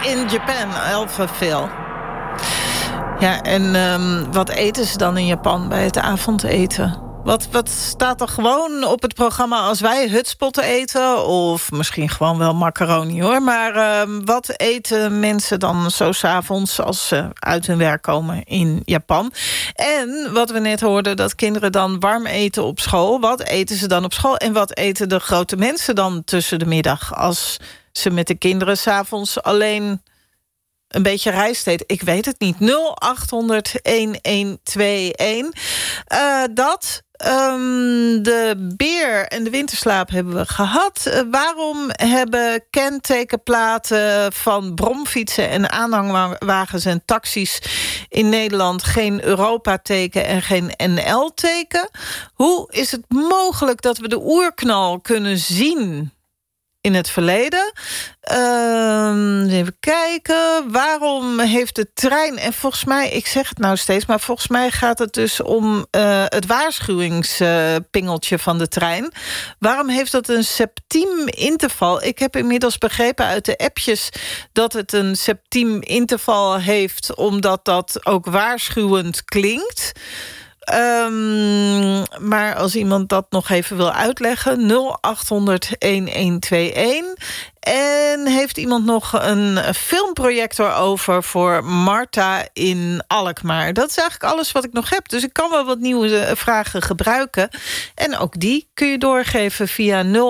in Japan, Alphaville. Ja, en wat eten ze dan in Japan bij het avondeten? Wat staat er gewoon op het programma als wij hutspotten eten? Of misschien gewoon wel macaroni, hoor. Maar wat eten mensen dan zo 's avonds als ze uit hun werk komen in Japan? En wat we net hoorden, dat kinderen dan warm eten op school. Wat eten ze dan op school? En wat eten de grote mensen dan tussen de middag? Als ze met de kinderen 's avonds alleen een beetje rijst eten. Ik weet het niet. 0800-1121. De beer en de winterslaap hebben we gehad. Waarom hebben kentekenplaten van bromfietsen en aanhangwagens en taxis in Nederland geen Europa-teken en geen NL-teken? Hoe is het mogelijk dat we de oerknal kunnen zien in het verleden? Even kijken. Waarom heeft de trein... En volgens mij, ik zeg het nou steeds, maar volgens mij gaat het dus om het waarschuwingspingeltje van de trein. Waarom heeft dat een septiem interval? Ik heb inmiddels begrepen uit de appjes dat het een septiem interval heeft, omdat dat ook waarschuwend klinkt. Maar als iemand dat nog even wil uitleggen, 0800-1121. En heeft iemand nog een filmprojector over voor Marta in Alkmaar? Dat is eigenlijk alles wat ik nog heb. Dus ik kan wel wat nieuwe vragen gebruiken. En ook die kun je doorgeven via 0800-1121.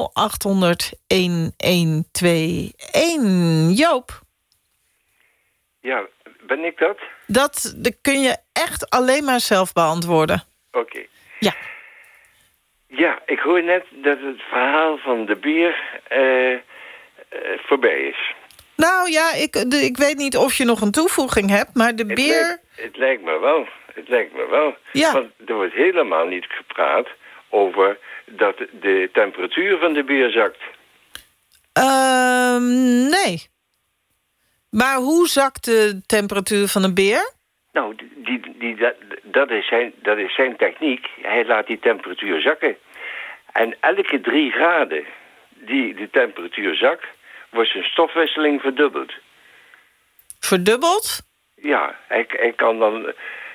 Joop? Ja, ben ik dat? Dat kun je echt alleen maar zelf beantwoorden. Oké. Ja. Ja, ik hoor net dat het verhaal van de beer voorbij is. Nou ja, ik weet niet of je nog een toevoeging hebt, maar de beer... Het lijkt me wel. Het lijkt me wel. Ja. Want er wordt helemaal niet gepraat over dat de temperatuur van de beer zakt. Nee. Maar hoe zakt de temperatuur van een beer? Nou, dat is zijn techniek. Hij laat die temperatuur zakken. En elke 3 graden die de temperatuur zakt, wordt zijn stofwisseling verdubbeld. Verdubbeld? Ja, hij kan dan...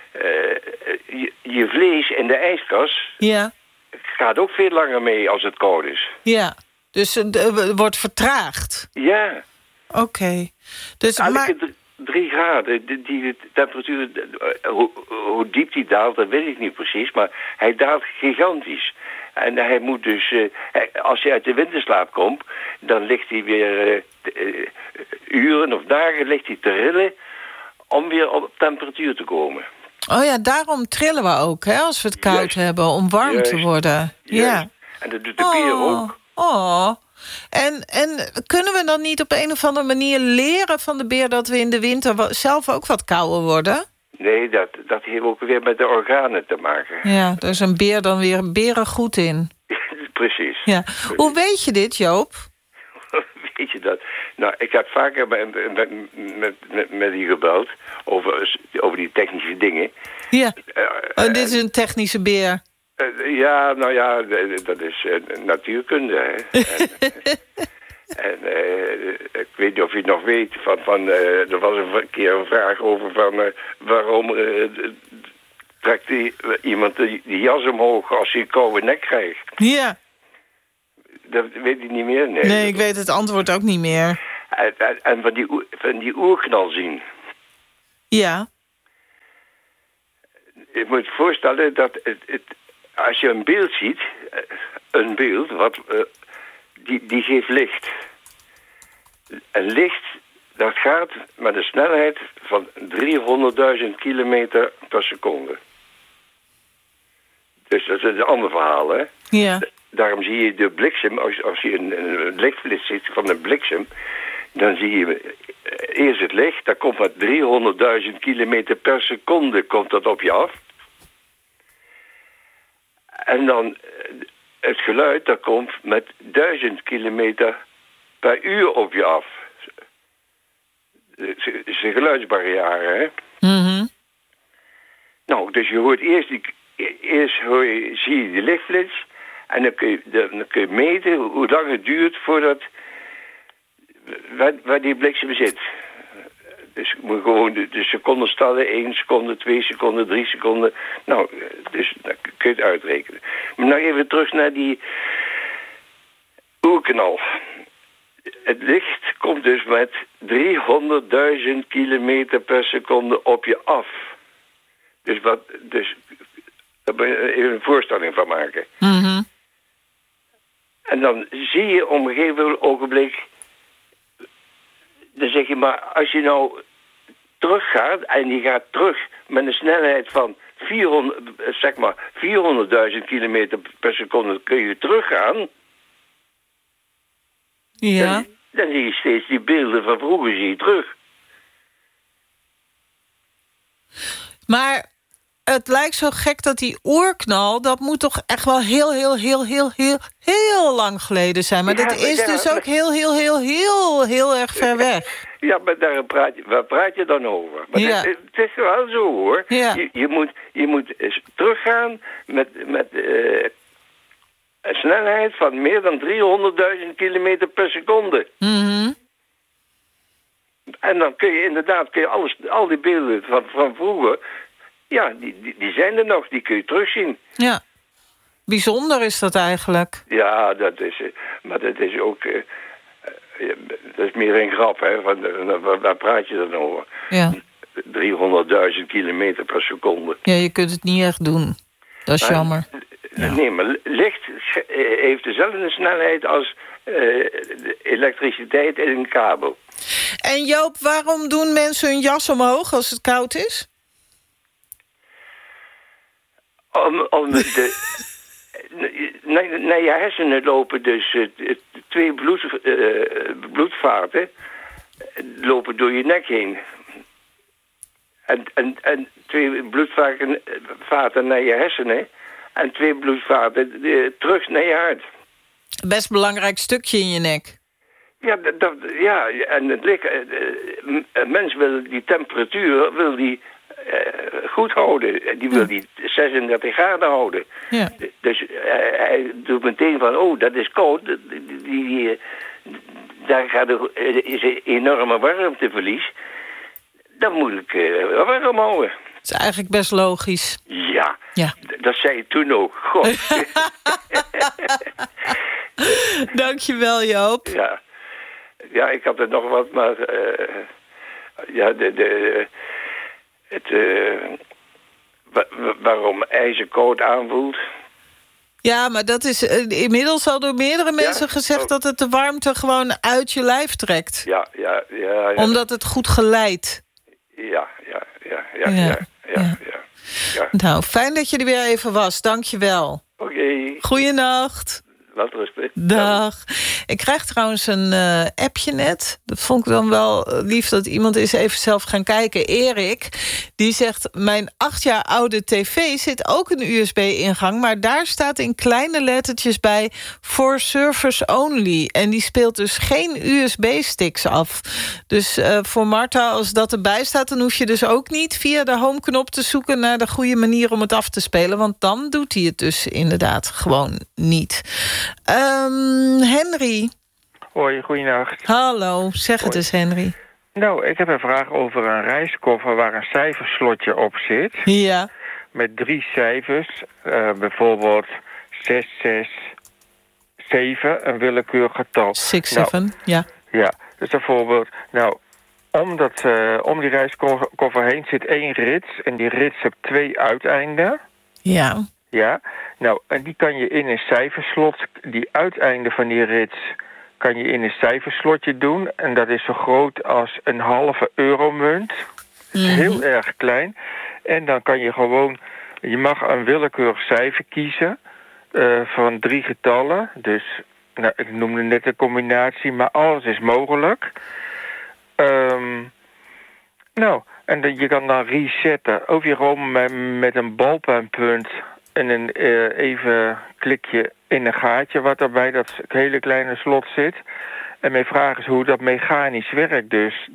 je vlees in de ijskast gaat ook veel langer mee als het koud is. Ja, dus het wordt vertraagd. Ja. Oké. Dus elke 3 graden, die temperatuur, hoe diep die daalt, dat weet ik niet precies, maar hij daalt gigantisch. En hij moet dus, als hij uit de winterslaap komt, dan ligt hij weer uren of dagen ligt hij te rillen om weer op temperatuur te komen. Oh ja, daarom trillen we ook, hè, als we het koud hebben, om warm te worden. Ja. En dat doet de beer ook. Oh. En kunnen we dan niet op een of andere manier leren van de beer dat we in de winter zelf ook wat kouder worden? Nee, dat heeft ook weer met de organen te maken. Ja, daar is een beer dan weer beren goed in. Precies. Ja. Precies. Hoe weet je dit, Joop? Weet je dat? Nou, ik heb vaker met die gebeld over die technische dingen. Ja. Dit is een technische beer. Ja, nou ja, dat is natuurkunde. Hè. En ik weet niet of je het nog weet. Er was een keer een vraag over van waarom trekt iemand die jas omhoog als hij een koude nek krijgt. Ja. Dat weet ik niet meer. Nee, ik weet het antwoord ook niet meer. En van die oerknal zien. Ja. Je moet je voorstellen dat als je een beeld ziet, een beeld, die geeft licht. En licht, dat gaat met een snelheid van 300.000 kilometer per seconde. Dus dat is een ander verhaal, hè? Ja. Daarom zie je de bliksem, als je een lichtflits ziet van een bliksem, dan zie je eerst het licht, dat komt met 300.000 kilometer per seconde komt dat op je af. En dan het geluid, dat komt met 1000 kilometer per uur op je af. Het is een geluidsbarrière, hè? Mm-hmm. Nou, dus je hoort eerst zie je de lichtflits. En dan kun je meten hoe lang het duurt voordat waar die bliksem zit. Dus je moet gewoon de seconden stellen. 1 seconde, 2 seconden, 3 seconden. Nou, dus dan kun je het uitrekenen. Maar nou even terug naar die oerknal. Het licht komt dus met 300.000 kilometer per seconde op je af. Dus daar moet je even een voorstelling van maken. Mm-hmm. En dan zie je op een gegeven ogenblik... Dan zeg je, maar als je nou teruggaat... en je gaat terug met een snelheid van 400.000 kilometer per seconde... kun je teruggaan... Ja. Dan zie je steeds die beelden van vroeger zie je terug. Maar het lijkt zo gek dat die oerknal... dat moet toch echt wel heel lang geleden zijn. Maar dat is dus ook heel erg ver weg. Ja, maar waar praat je dan over? Maar Ja. het is wel zo, hoor. Ja. Je moet eens teruggaan met een snelheid van meer dan 300.000 kilometer per seconde. Mm-hmm. En dan kun je inderdaad al die beelden van vroeger... Ja, die zijn er nog, die kun je terugzien. Ja. Bijzonder is dat eigenlijk. Ja, dat is... maar dat is ook... dat is meer een grap, hè. Waar praat je dan over? Ja. 300.000 kilometer per seconde. Ja, je kunt het niet echt doen. Dat is jammer. Nee, maar licht heeft dezelfde snelheid als de elektriciteit in een kabel. En Joop, waarom doen mensen hun jas omhoog als het koud is? Om naar je hersenen lopen dus 2 bloedvaten lopen door je nek heen. En 2 bloedvaten naar je hersenen en 2 bloedvaten terug naar je hart. Best belangrijk stukje in je nek. Ja, en het licht, een mens wil die temperatuur goed houden. Die wil die 36 graden houden. Ja. Dus hij doet meteen van, dat is koud. Daar is een enorme warmteverlies. Dan moet ik warm houden. Dat is eigenlijk best logisch. Ja, Ja. Dat zei je toen ook. God. Dankjewel, Joop. Ja, ik had er nog wat, maar... waarom ijzer koud aanvoelt. Ja, maar dat is inmiddels al door meerdere mensen gezegd... dat het de warmte gewoon uit je lijf trekt. Ja. Omdat het goed geleidt. Ja. Nou, fijn dat je er weer even was. Dank je wel. Oké. Goeienacht. Wat rustig. Dag. Ik krijg trouwens een appje net. Dat vond ik dan wel lief dat iemand eens even zelf gaan kijken. Erik, die zegt... mijn 8 jaar oude tv zit ook een USB-ingang... maar daar staat in kleine lettertjes bij... for service only. En die speelt dus geen USB-sticks af. Dus voor Marta, als dat erbij staat... dan hoef je dus ook niet via de home-knop te zoeken... naar de goede manier om het af te spelen. Want dan doet hij het dus inderdaad gewoon niet. Henry. Hoi, goeienacht. Hallo, zeg het eens, Henry. Nou, ik heb een vraag over een reiskoffer waar een cijferslotje op zit. Ja. Met 3 cijfers, bijvoorbeeld 6, 6, 7, een willekeurig getal. 6, 7, ja. Ja, dus bijvoorbeeld, om die reiskoffer heen zit 1 rits en die rits heeft 2 uiteinden. Ja. Ja, nou, en die kan je in een cijferslot, die uiteinden van die rits, kan je in een cijferslotje doen. En dat is zo groot als een halve euromunt. Heel erg klein. En dan kan je gewoon, je mag een willekeurig cijfer kiezen van 3 getallen. Dus, nou, ik noemde net een combinatie, maar alles is mogelijk. En je kan dan resetten. Of je gewoon met een balpenpunt en een even klikje in een gaatje wat er bij dat hele kleine slot zit. En mijn vraag is hoe dat mechanisch werkt dus.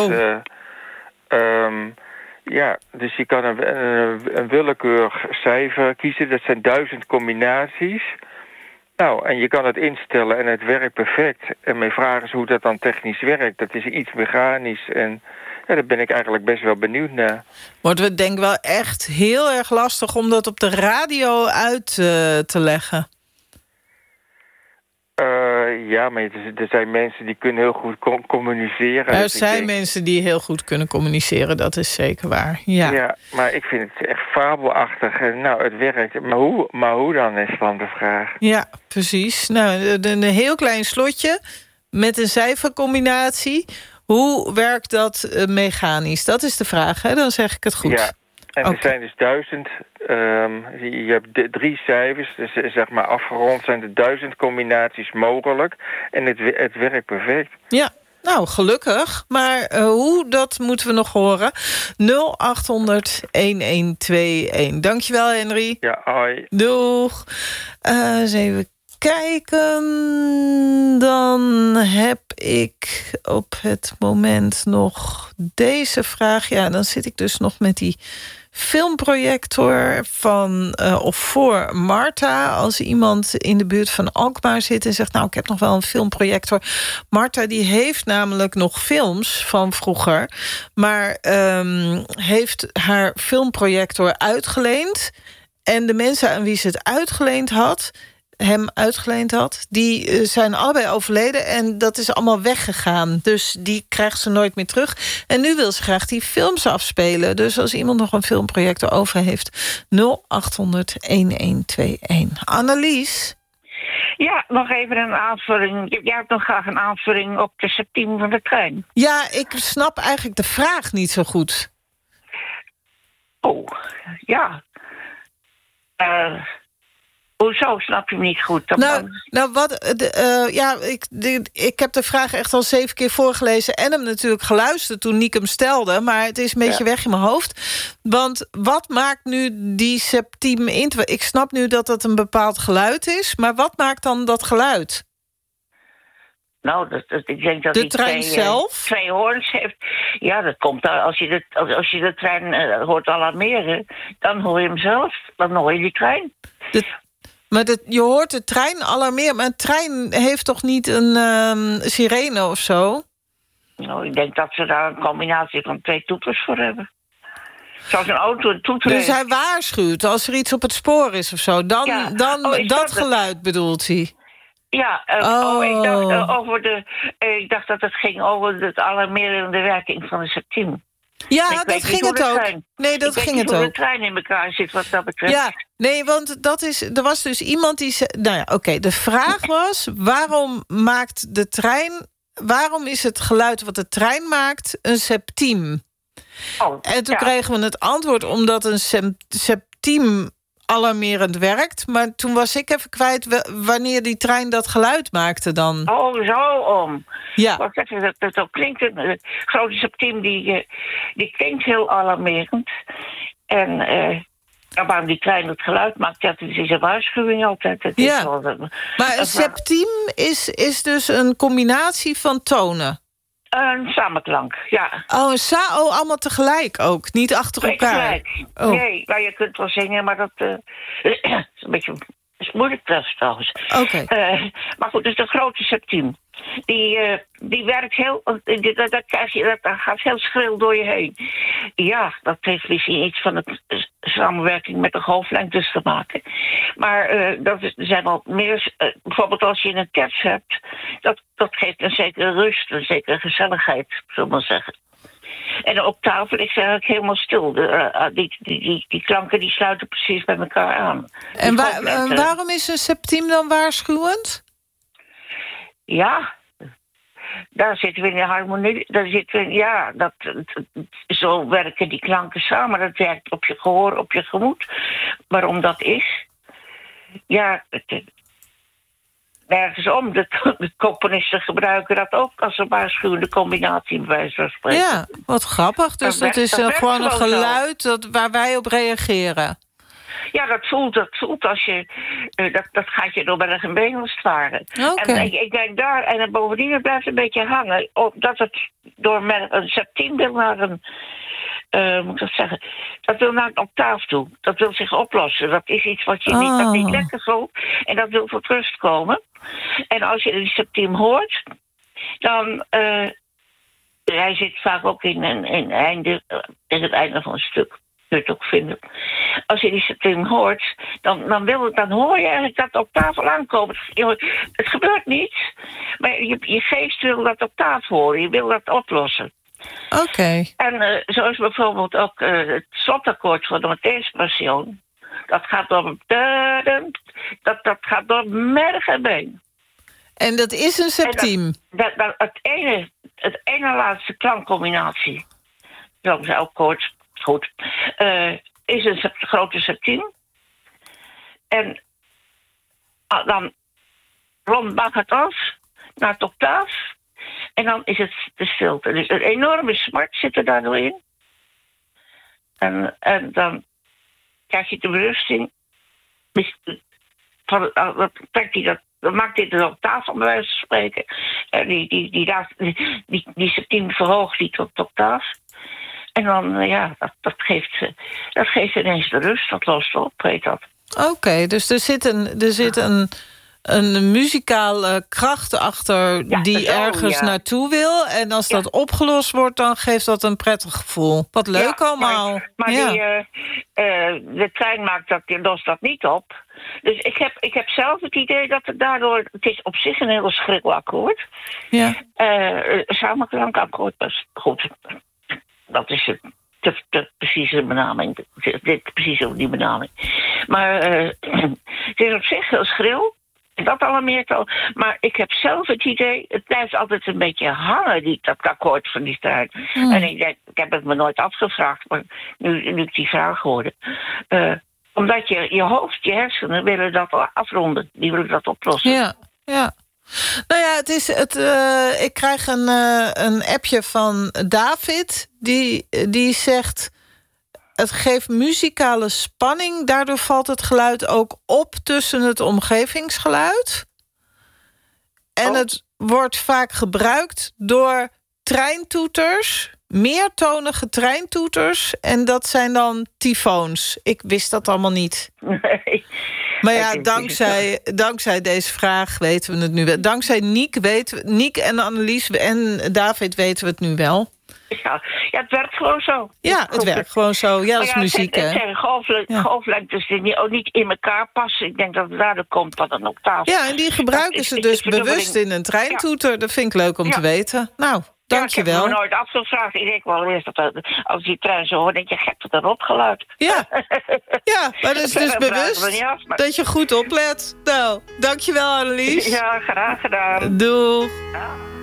Dus je kan een willekeurig cijfer kiezen. Dat zijn 1000 combinaties. Nou, en je kan het instellen en het werkt perfect. En mijn vraag is hoe dat dan technisch werkt. Dat is iets mechanisch en Ja, daar ben ik eigenlijk best wel benieuwd naar. Wordt het denk ik wel echt heel erg lastig om dat op de radio uit te leggen. Ja, maar er zijn mensen die kunnen heel goed communiceren. Er zijn mensen die heel goed kunnen communiceren, dat is zeker waar. Ja, maar ik vind het echt fabelachtig. Nou, het werkt. Maar hoe dan is van de vraag? Ja, precies. Nou, een heel klein slotje met een cijfercombinatie. Hoe werkt dat mechanisch? Dat is de vraag, hè? Dan zeg ik het goed. Ja, en er zijn dus 1000... je hebt 3 cijfers, dus zeg maar afgerond zijn er 1000 combinaties mogelijk. En het werkt perfect. Ja, nou, gelukkig. Maar hoe, dat moeten we nog horen. 0800-1121. Dankjewel, Henry. Ja, hoi. Doeg. Eens even kijken. Dan heb ik op het moment nog deze vraag. Ja, dan zit ik dus nog met die filmprojector van of voor Marta. Als iemand in de buurt van Alkmaar zit en zegt, nou, ik heb nog wel een filmprojector. Marta die heeft namelijk nog films van vroeger, maar heeft haar filmprojector uitgeleend. En de mensen aan wie ze het uitgeleend had, die zijn allebei overleden en dat is allemaal weggegaan. Dus die krijgt ze nooit meer terug. En nu wil ze graag die films afspelen. Dus als iemand nog een filmprojector over heeft, 0800-1121. Annelies? Ja, nog even een aanvulling. Jij hebt nog graag een aanvulling op de septiem van de trein. Ja, ik snap eigenlijk de vraag niet zo goed. Oh, ja. Hoezo snap je hem niet goed? Ik heb de vraag echt al 7 keer voorgelezen en hem natuurlijk geluisterd toen Niek hem stelde, maar het is een beetje weg in mijn hoofd. Want wat maakt nu die septiem in? Ik snap nu dat het een bepaald geluid is, maar wat maakt dan dat geluid? Nou, ik denk dat de trein zelf? 2 hoorns heeft. Ja, dat komt als je de trein hoort alarmeren, dan hoor je hem zelf. Dan hoor je die trein. Maar je hoort de trein alarmeren, maar een trein heeft toch niet een sirene of zo? Nou, ik denk dat ze daar een combinatie van 2 toeters voor hebben. Zoals een auto een toeter. Dus hij waarschuwt als er iets op het spoor is of zo. Dan dat geluid bedoelt hij. Ja, ik dacht dat het ging over de alarmerende werking van de septiem. Ja, dat ging het ook. Nee, dat ging het ook. Hoe de trein in elkaar zit wat dat betreft. Ja, nee, want er was dus iemand die zei, nou ja, oké, de vraag was, waarom is het geluid wat de trein maakt een septiem? En toen kregen we het antwoord omdat een septiem alarmerend werkt. Maar toen was ik even kwijt wanneer die trein dat geluid maakte dan. Oh, zo om. Ja. Dat klinkt een grote septiem die klinkt heel alarmerend. En waarom die trein het geluid maakt, dat is een waarschuwing altijd. Maar een septiem is dus een combinatie van tonen. Een samenklank, ja. Allemaal tegelijk ook, niet achter elkaar. Tegelijk. Oh. Nee, maar je kunt wel zingen, maar dat is een beetje moeilijk trouwens. Oké. Maar goed, dus de grote septiem. Die werkt heel... Dat gaat heel schril door je heen. Ja, dat heeft misschien iets van de samenwerking met de golflengtes te maken. Maar er zijn wel meer... bijvoorbeeld als je een terts hebt, dat geeft een zekere rust, een zekere gezelligheid, zullen we maar zeggen. En de octaven is eigenlijk helemaal stil. Die klanken die sluiten precies bij elkaar aan. En waarom is een septiem dan waarschuwend? Ja, daar zitten we in de harmonie. Zo werken die klanken samen. Dat werkt op je gehoor, op je gemoed. Waarom dat is? Ja, nergens om. De componisten gebruiken dat ook als een waarschuwende combinatie, bij wijze van spreken. Ja, wat grappig. Dus dat is gewoon een geluid waar wij op reageren. Ja, dat voelt als je... Dat gaat je door berg en been als het ware. Okay. En ik denk daar... En bovendien het blijft een beetje hangen. Dat het door een septiem wil naar een... moet ik dat zeggen? Dat wil naar een octaaf toe. Dat wil zich oplossen. Dat is iets wat je niet lekker voelt. En dat wil tot rust komen. En als je die septiem hoort... dan hij zit vaak ook in tegen het einde van een stuk. Kun je het ook vinden. Als je die septiem hoort, dan hoor je eigenlijk dat op tafel aankomen. Het gebeurt niet, maar je geest wil dat op tafel horen. Je wil dat oplossen. Oké. En zo is bijvoorbeeld ook het slotakkoord van de Matthäus Passion. Dat gaat door dat gaat door merg en been. En dat is een septiem. Het ene laatste klankcombinatie, zoals elk koord, goed, is een grote septiem. En dan rondbak het af naar het octaaf. En dan is het de stilte. Dus een enorme smart zit er daardoor in. En dan krijg je de berusting. Dan maakt dit op tafel, bij wijze van spreken. Die septiem verhoogt die tot octaaf. En dan, dat geeft ineens de rust. Dat lost op, heet dat. Oké, dus er zit een muzikale kracht achter die ergens naartoe wil. En als dat opgelost wordt, dan geeft dat een prettig gevoel. Wat leuk allemaal. Maar de trein lost dat niet op. Dus ik heb zelf het idee dat het daardoor... Het is op zich een heel schrilakkoord. Ja. Samenklankakkoord, goed. Dat is de precieze benaming. Precies op die benaming. Maar het is op zich heel schril. Dat alarmeert al. Maar ik heb zelf het idee... Het blijft altijd een beetje hangen, dat akkoord van die trein. En ik denk, ik heb het me nooit afgevraagd. Maar nu ik die vraag hoorde... omdat je hoofd, je hersenen willen dat afronden. Die willen dat oplossen. Ja. Nou ja, ik krijg een appje van David. Die zegt... Het geeft muzikale spanning. Daardoor valt het geluid ook op tussen het omgevingsgeluid. En het wordt vaak gebruikt door treintoeters... meertonige treintoeters. En dat zijn dan tyfoons. Ik wist dat allemaal niet. Nee. Maar ja, dankzij deze vraag weten we het nu wel. Dankzij Niek en Annelies en David weten we het nu wel. Ja, het werkt gewoon zo. Ja, het werkt gewoon zo. Ja, dat is muziek, hè? Het zijn golflengtes die ook niet in elkaar passen. Ik denk dat het daardoor komt wat een octaaf. Ja, en die gebruiken ze dus bewust in een treintoeter. Ja. Dat vind ik leuk om te weten. Nou, dankjewel. Ik heb me nooit afgevraagd. Ik denk wel eerst dat als die trein zo hoort, denk je, gek dat erop geluid. Ja, maar dat is dus bewust dat je goed oplet. Nou, dankjewel Annelies. Ja, graag gedaan. Doeg. Ja.